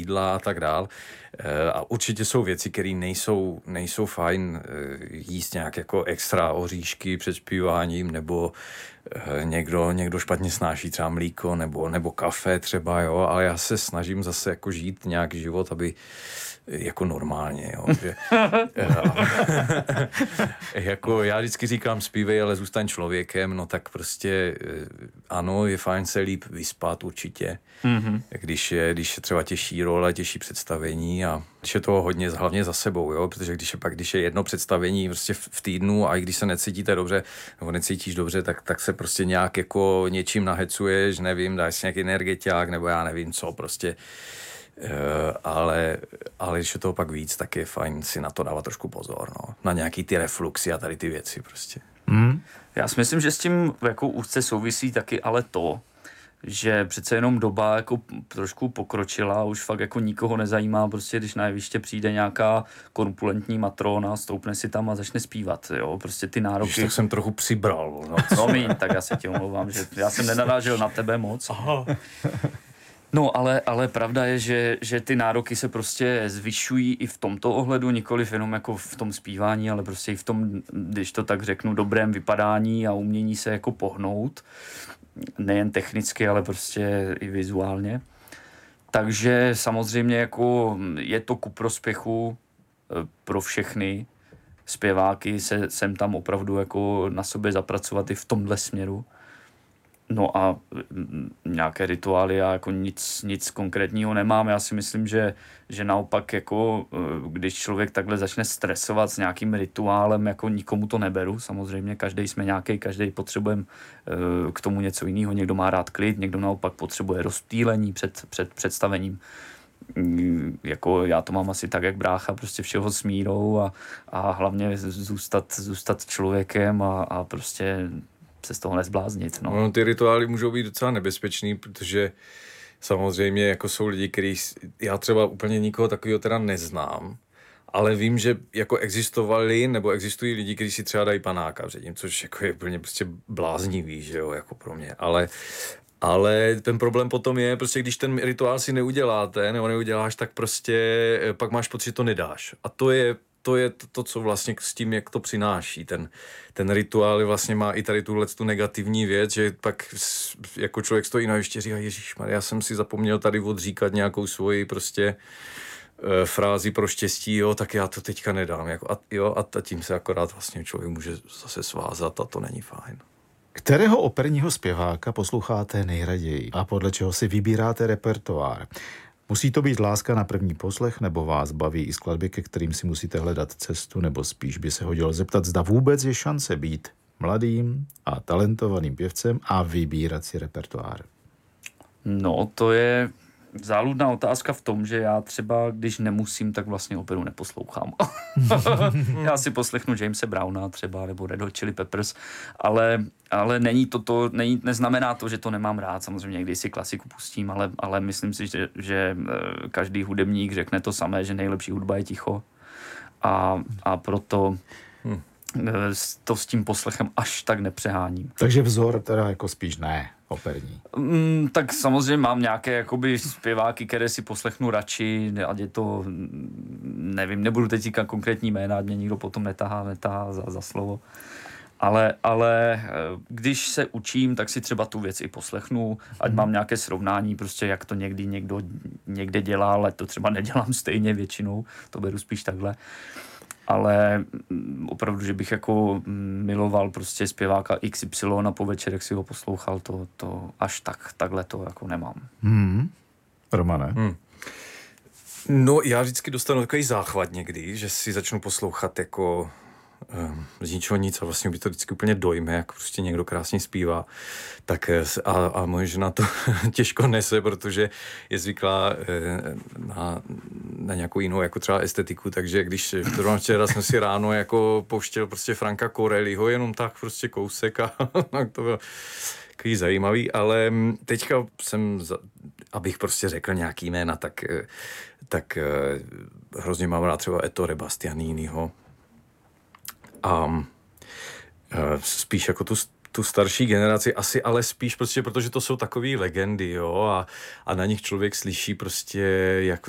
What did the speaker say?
jídla a tak dál. A určitě jsou věci, které nejsou fajn jíst nějak jako extra oříšky před zpíváním, nebo někdo špatně snáší třeba mlíko nebo kafe třeba, jo, ale já se snažím zase jako žít nějaký život, aby jako normálně, jo, že, jako já vždycky říkám zpívej, ale zůstaň člověkem, no tak prostě ano, je fajn se líp vyspat určitě, když je třeba těžší role, těžší představení a když je toho hodně hlavně za sebou, jo, protože když je jedno představení prostě v týdnu a i když se necítíte dobře, nebo necítíš dobře, tak se prostě nějak jako něčím nahecuješ, nevím, dáš si nějaký energetiák, nebo já nevím co, prostě. Ale když je toho pak víc, tak je fajn si na to dávat trošku pozor, no. Na nějaký ty refluxy a tady ty věci prostě. Já si myslím, že s tím jako úzce souvisí taky ale to, že přece jenom doba jako trošku pokročila, už fakt jako nikoho nezajímá, prostě když na jeviště přijde nějaká korpulentní matrona, stoupne si tam a začne zpívat, jo, prostě ty nároky. Tak jsem trochu přibral. No tak já se ti omlouvám, že já jsem nenarážel na tebe moc. Aha. No, ale pravda je, že ty nároky se prostě zvyšují i v tomto ohledu, nikoliv jenom jako v tom zpívání, ale prostě i v tom, když to tak řeknu, dobrém vypadání a umění se jako pohnout. Nejen technicky, ale prostě i vizuálně. Takže samozřejmě jako je to ku prospěchu pro všechny zpěváky sem tam opravdu jako na sobě zapracovat i v tomhle směru. No a nějaké rituály, já jako nic konkrétního nemám. Já si myslím, že naopak jako když člověk takhle začne stresovat s nějakým rituálem, jako nikomu to neberu. Samozřejmě každý jsme nějaký, každý potřebujeme k tomu něco jiného. Někdo má rád klid, někdo naopak potřebuje rozptýlení před představením. Jako já to mám asi tak, jak brácha, prostě všeho s mírou a hlavně zůstat člověkem a prostě se z toho nezbláznit. No, ty rituály můžou být docela nebezpečný, protože samozřejmě jako jsou lidi, kteří já třeba úplně nikoho takového teda neznám, ale vím, že jako existovali nebo existují lidi, kteří si třeba dají panáka předtím, což jako je úplně prostě bláznivý, že jo, jako pro mě, ale ten problém potom je, prostě když ten rituál si neuděláte nebo neuděláš, tak prostě pak máš pocit, že to nedáš. A to je to, co vlastně s tím, jak to přináší. Ten rituál vlastně má i tady tu negativní věc, že pak jako člověk stojí na jevišti a říká, ježišmarja, já jsem si zapomněl tady odříkat nějakou svoji prostě frázi pro štěstí, jo, tak já to teďka nedám. Jako, a tím se akorát vlastně člověk může zase svázat a to není fajn. Kterého operního zpěváka posloucháte nejraději a podle čeho si vybíráte repertoár? Musí to být láska na první poslech, nebo vás baví i skladby, ke kterým si musíte hledat cestu, nebo spíš by se hodilo zeptat, zda vůbec je šance být mladým a talentovaným pěvcem a vybírat si repertoár? No, to je záludná otázka v tom, že já třeba, když nemusím, tak vlastně operu neposlouchám. Já si poslechnu Jamese Browna třeba, nebo Red Hot Chili Peppers, ale neznamená to, že to nemám rád. Samozřejmě někdy si klasiku pustím, ale myslím si, že každý hudebník řekne to samé, že nejlepší hudba je ticho. A proto to s tím poslechem až tak nepřeháním. Takže vzor teda jako spíš ne operní. Tak samozřejmě mám nějaké jakoby zpěváky, které si poslechnu radši, ať je to, nevím, nebudu teď říkat konkrétní jména, ať mě nikdo potom netahá za slovo. Ale když se učím, tak si třeba tu věc i poslechnu, ať mám nějaké srovnání, prostě jak to někdo někde dělá, ale to třeba nedělám stejně většinou, to beru spíš takhle. Ale opravdu, že bych jako miloval prostě zpěváka XY a po večerech si ho poslouchal, to až takhle to jako nemám. Romane? No, já vždycky dostanu takový záchvat někdy, že si začnu poslouchat jako z ničeho nic a vlastně by to vždycky úplně dojme, jak prostě někdo krásně zpívá. Tak a moje žena to těžko nese, protože je zvyklá na nějakou jinou, jako třeba estetiku, takže když včera jsem si ráno jako pouštěl prostě Franka Corelliho, jenom tak prostě kousek a to bylo takový zajímavý, ale teďka abych prostě řekl nějaký jména, tak hrozně mám rád třeba Ettore Bastianiniho, a spíš jako tu starší generaci asi, ale spíš prostě, protože to jsou takový legendy, jo, a na nich člověk slyší prostě, jak